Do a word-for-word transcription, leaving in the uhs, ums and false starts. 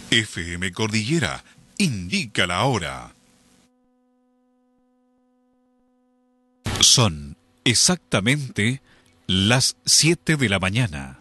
F M Cordillera indica la hora. Son exactamente las siete de la mañana